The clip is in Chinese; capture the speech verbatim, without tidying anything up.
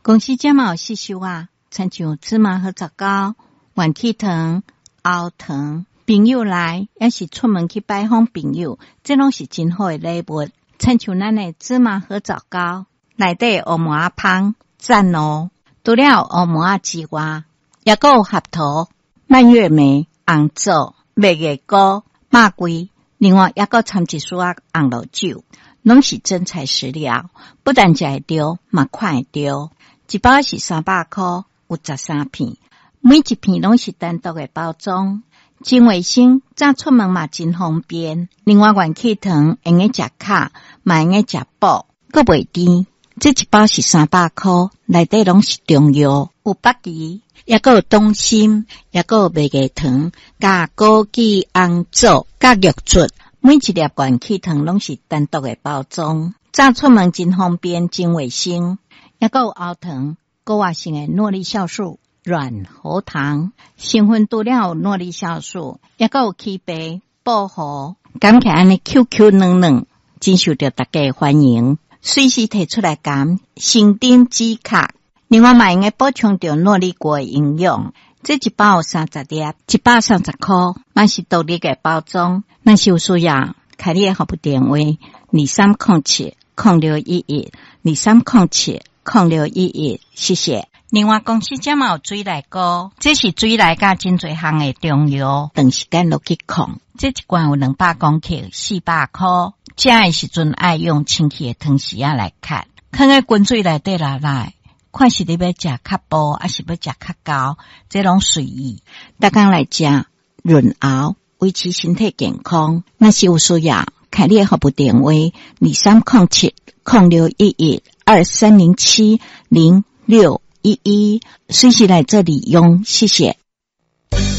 公司这么有细修啊，亲像芝麻和枣糕、元气糖、熬糖，朋友来也是出门去拜访朋友，这拢是真好的礼物。亲像咱的芝麻和枣糕，内底黑麻仔芳赞哦，除了黑麻仔之外，也有合桃、蔓越莓、红枣、蜜月糕、肉桂，另外也有掺一丝仔红露酒，拢是真材实料，不但食会着，嘛看会着。一包是三百块，有十三片，每一片拢是单独的包装，真卫生，早出门嘛真方便。另外元气糖用个食卡，嘛用个食补，阁袂甜。这一包是三百块，内底拢是中药，有北芪，也阁有冬参，也阁有蜜月糖，加枸杞、红枣，加玉竹。每一粒元气糖拢是单独的包装，早出门真方便，真卫生。也阁有熬糖，高活性的诺丽酵素、软喉糖，成分除了有诺丽酵素，也阁有起白、保护，感起来安尼 Q Q 嫩嫩，真受到大家的欢迎。随时提出来讲，生丁止咳，另外嘛用个补充着诺丽果的营养。这一包有三十粒，一百三十块，嘛是独立的包装。若是有需要，开你的服务电话：二三零七零六一一二三零七零六一一，谢谢。另外公司这嘛有水来膏，这是水来加真侪项的中药，长时间落去控。这一罐有两百公克，四百块。食的时阵爱用清气的汤匙仔来咳，放在滚水内底来来，看是你要食较薄，还是要食较厚，这拢随意。大家来食润喉，维持身体健康。若是有需要，开你的服务电话：二三零七零六一一二三零七零六一一，随时来这里用，谢谢。